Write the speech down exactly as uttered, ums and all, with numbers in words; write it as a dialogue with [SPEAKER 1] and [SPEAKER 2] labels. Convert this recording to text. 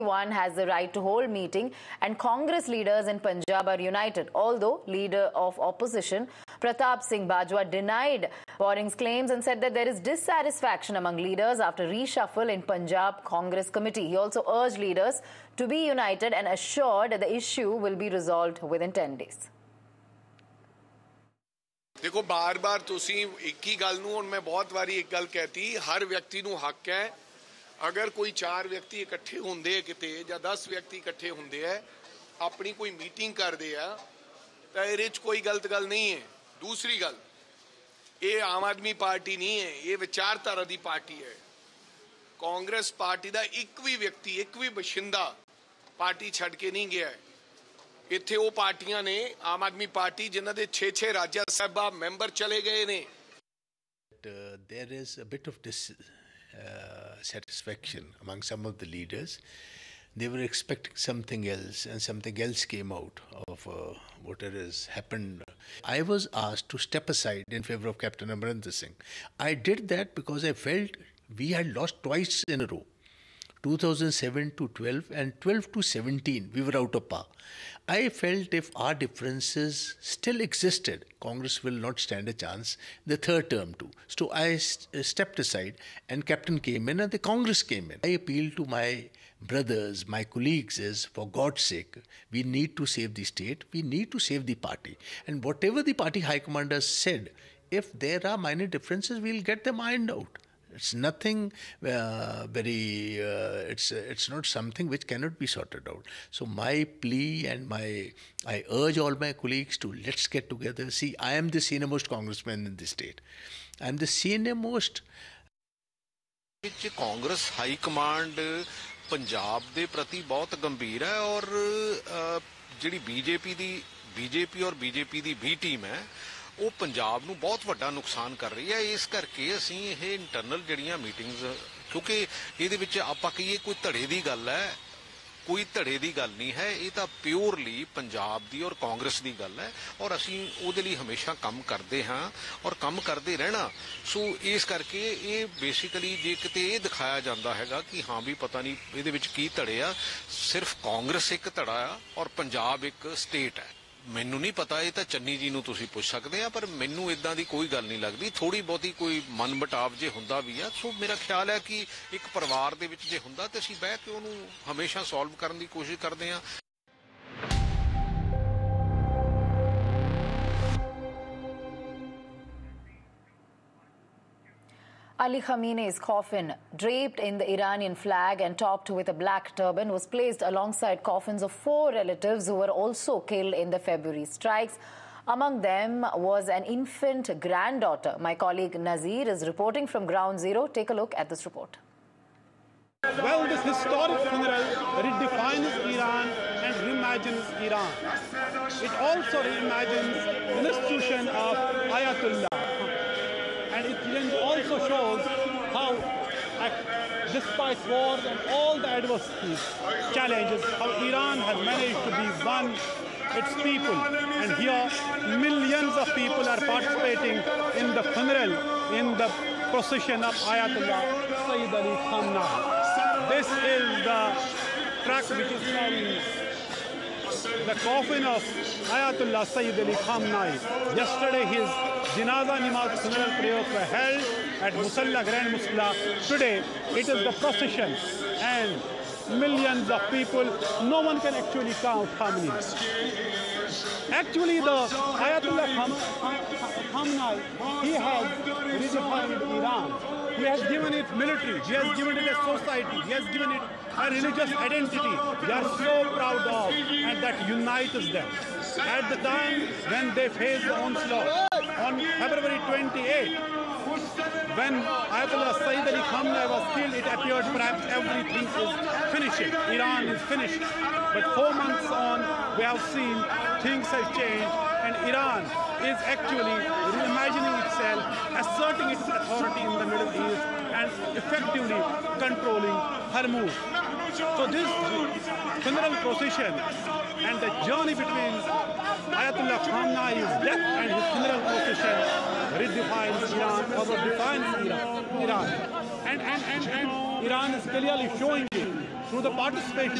[SPEAKER 1] One has the right to hold meeting, and Congress leaders in Punjab are united. Although leader of opposition Pratap Singh Bajwa denied Waring's claims and said that there is dissatisfaction among leaders after reshuffle in Punjab Congress committee. He also urged leaders to be united and assured that the issue will be resolved within ten days.
[SPEAKER 2] देखो बार बार तुसी एक ही गल नूं हुण मैं बहुत वारी एक गल कहती हर व्यक्ति नूं हक है अगर कोई चार व्यक्ति इकट्ठे होंदे किते या दस व्यक्ति इकट्ठे होंदे है अपनी कोई मीटिंग करदे आ तां इहदे च कोई गलत गल नहीं है। दूसरी गल ये आम आदमी पार्टी नहीं है, ये विचारधारा दी पार्टी है। कांग्रेस पार्टी दा एक भी व्यक्ति एक भी बशिंदा पार्टी छड्ड के नहीं गया है। इत्थे वो पार्टियां ने आम आदमी पार्टी जिन्हां दे छे छे राज्य सभा मैंबर चले गए ने।
[SPEAKER 3] There is a bit of dis Uh, satisfaction among some of the leaders. They were expecting something else, and something else came out of uh, whatever has happened. I was asked to step aside in favor of Captain Amarinder Singh. I did that because I felt we had lost twice in a row. two thousand seven to twelve and twelve to seventeen, we were out of par. I felt if our differences still existed, Congress will not stand a chance the third term too. So I st stepped aside and Captain came in and the Congress came in. I appeal to my brothers, my colleagues is, for God's sake, we need to save the state, we need to save the party. And whatever the party high commanders said, if there are minor differences, we'll get them ironed out. It's nothing uh, very, uh, it's, uh, it's not something which cannot be sorted out. So my plea and my, I urge all my colleagues to let's get together. See, I am the senior most congressman in the state. I am the senior most.
[SPEAKER 4] Congress high command Punjab दे प्रति बहुत गंभीर है और जिहड़ी BJP दी BJP और BJP दी भी team है वो पंजाब नूं बहुत वड्डा नुकसान कर रही है। इस करके असीं इह इंटरनल जिहड़ियां मीटिंग्स क्योंकि इहदे विच आपां कहीए कोई धड़े दी गल है कोई धड़े दी गल नहीं है, ये तो प्योरली पंजाब दी और कांग्रेस दी गल है और असीं उहदे लई हमेशा काम करदे हां और काम करदे रहना। सो इस करके ये बेसिकली जे किते ये दिखाया जांदा हैगा कि हाँ भी पता नहीं इहदे विच की धड़े आ, सिर्फ कांग्रेस एक धड़ा आ और पंजाब एक स्टेट है। मैनू नहीं पता, ये तो चन्नी जी नूं तुसीं पुछ सकदे आ, पर मैनू इदां दी कोई गल नहीं लगदी। थोड़ी बहुती कोई मन मुटाव जे हुंदा भी आ, सो मेरा ख्याल है कि एक परिवार दे विच जे हुंदा ते असीं बैठ के उहनूं हमेशा सॉल्व करन दी कोशिश करदे आ।
[SPEAKER 1] Ali Khamenei's coffin, draped in the Iranian flag and topped with a black turban, was placed alongside coffins of four relatives who were also killed in the February strikes. Among them was an infant granddaughter. My colleague Nazir is reporting from Ground Zero. Take a look at this report.
[SPEAKER 5] Well, this historic funeral redefines Iran and reimagines Iran. It also reimagines the institution of Ayatollah. And it also shows how, despite wars and all the adversities, challenges, how Iran has managed to be one, its people. And here, millions of people are participating in the funeral, in the procession of Ayatollah Sayyid Ali Khamenei. This is the truck which is carrying the coffin of Ayatollah Sayyid Ali Khamenei. Yesterday, his Janaza Namaz funeral prayers were held at Musalla Grand Musalla. Today, it is the procession and millions of people. No one can actually count how many. Actually, the Ayatollah Khamenei, he has redefined Iran. He has given it military, he has given it a society, he has given it a religious identity. They are so proud of, and that unites them. At the time when they faced the onslaught, on February twenty-eighth, when Ayatollah Sayyid Ali Khamenei was killed, it appeared perhaps everything is finishing. Iran is finished. But four months on, we have seen things have changed, and Iran is actually reimagining itself, asserting its authority in the Middle East, and effectively controlling Hormuz. So this funeral procession and the journey between Ayatollah Khamenei's death and his funeral procession redefines Iran, or defines Iran. Iran. And, and, and, and Iran is clearly showing it through the participation